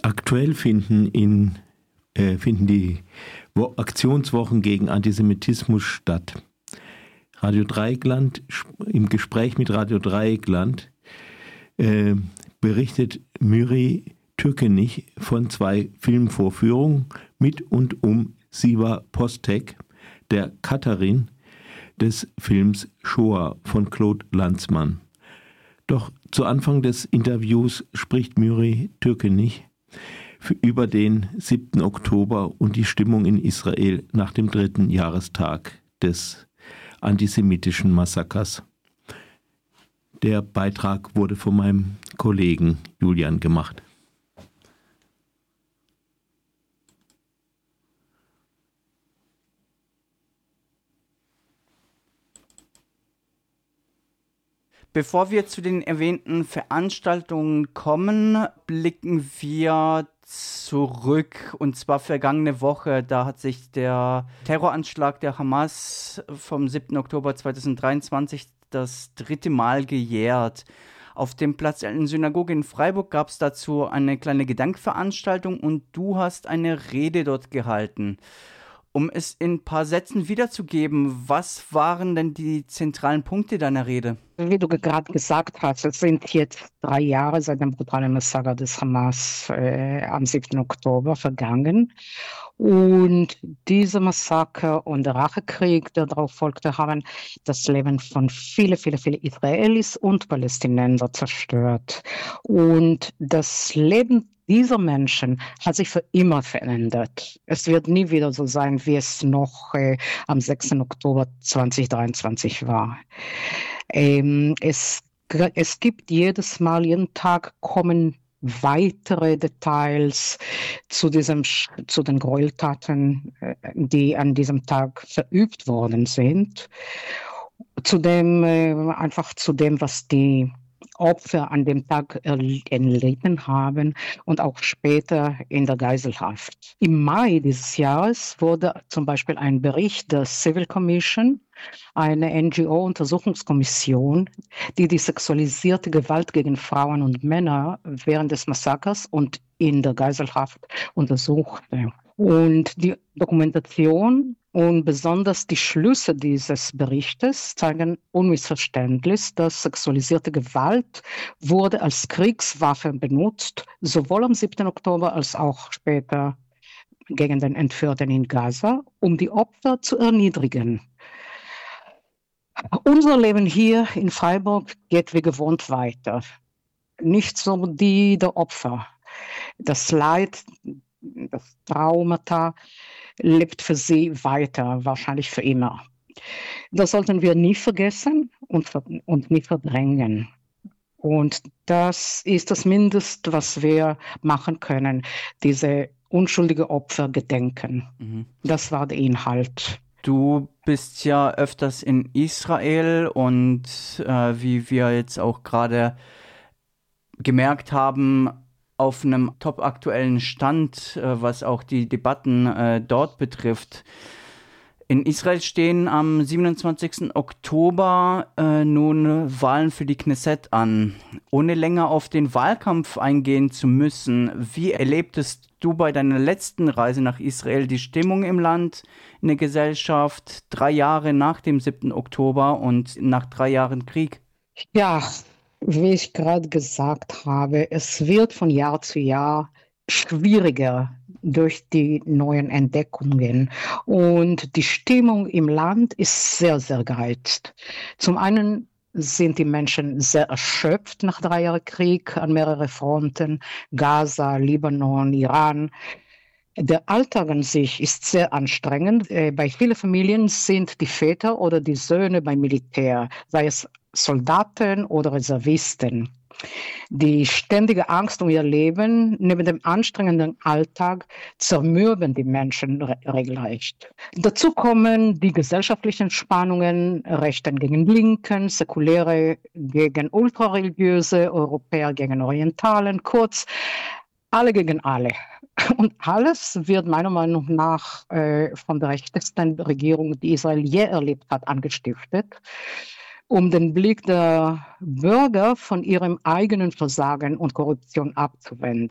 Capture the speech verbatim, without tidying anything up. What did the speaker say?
Aktuell finden, in, äh, finden die Wo- Aktionswochen gegen Antisemitismus statt. Radio Dreieckland, im Gespräch mit Radio Dreieckland, äh, berichtet Müri Türkenich von zwei Filmvorführungen mit und um Siva Postek, der Katharin des Films Shoah von Claude Lanzmann. Doch zu Anfang des Interviews spricht Müri Türkenich über den siebten Oktober und die Stimmung in Israel nach dem dritten Jahrestag des antisemitischen Massakers. Der Beitrag wurde von meinem Kollegen Julian gemacht. Bevor wir zu den erwähnten Veranstaltungen kommen, blicken wir zurück, und zwar vergangene Woche. Da hat sich der Terroranschlag der Hamas vom siebten Oktober zweitausenddreiundzwanzig das dritte Mal gejährt. Auf dem Platz in Synagoge in Freiburg gab es dazu eine kleine Gedenkveranstaltung und du hast eine Rede dort gehalten. Um es in ein paar Sätzen wiederzugeben, was waren denn die zentralen Punkte deiner Rede? Wie du gerade gesagt hast, es sind jetzt drei Jahre seit dem brutalen Massaker des Hamas äh, am siebten Oktober vergangen. Und dieser Massaker und der Rachekrieg, der darauf folgte, haben das Leben von vielen, vielen, vielen Israelis und Palästinenser zerstört. Und das Leben dieser Menschen hat sich für immer verändert. Es wird nie wieder so sein, wie es noch äh, am sechsten Oktober zweitausenddreiundzwanzig war. Ähm, es, es gibt jedes Mal, jeden Tag kommen weitere Details zu, diesem, zu den Gräueltaten, äh, die an diesem Tag verübt worden sind. Zu dem, äh, einfach zu dem, was die Opfer an dem Tag erlitten haben und auch später in der Geiselhaft. Im Mai dieses Jahres wurde zum Beispiel ein Bericht der Civil Commission, eine N G O-Untersuchungskommission, die die sexualisierte Gewalt gegen Frauen und Männer während des Massakers und in der Geiselhaft untersuchte. Und die Dokumentation und besonders die Schlüsse dieses Berichtes zeigen unmissverständlich, dass sexualisierte Gewalt wurde als Kriegswaffe benutzt, sowohl am siebten Oktober als auch später gegen den Entführten in Gaza, um die Opfer zu erniedrigen. Unser Leben hier in Freiburg geht wie gewohnt weiter. Nicht so die der Opfer. Das Leid, das Traumata lebt für sie weiter, wahrscheinlich für immer. Das sollten wir nie vergessen und, und nie verdrängen. Und das ist das Mindeste, was wir machen können, diese unschuldige Opfer gedenken. Mhm. Das war der Inhalt. Du bist ja öfters in Israel und äh, wie wir jetzt auch gerade gemerkt haben, auf einem topaktuellen Stand, äh, was auch die Debatten äh, dort betrifft. In Israel stehen am siebenundzwanzigsten Oktober äh, nun Wahlen für die Knesset an. Ohne länger auf den Wahlkampf eingehen zu müssen, wie erlebtest du bei deiner letzten Reise nach Israel die Stimmung im Land, in der Gesellschaft, drei Jahre nach dem siebten Oktober und nach drei Jahren Krieg? Ja, wie ich gerade gesagt habe, es wird von Jahr zu Jahr schwieriger durch die neuen Entdeckungen. Und die Stimmung im Land ist sehr, sehr gereizt. Zum einen sind die Menschen sehr erschöpft nach drei Jahren Krieg an mehreren Fronten, Gaza, Libanon, Iran. Der Alltag an sich ist sehr anstrengend. Bei vielen Familien sind die Väter oder die Söhne beim Militär, sei es Soldaten oder Reservisten. Die ständige Angst um ihr Leben neben dem anstrengenden Alltag zermürben die Menschen re- regelrecht. Dazu kommen die gesellschaftlichen Spannungen, Rechten gegen Linken, Säkuläre gegen Ultrareligiöse, Europäer gegen Orientalen, kurz alle gegen alle. Und alles wird meiner Meinung nach äh, von der rechtesten Regierung, die Israel je erlebt hat, angestiftet, um den Blick der Bürger von ihrem eigenen Versagen und Korruption abzuwenden.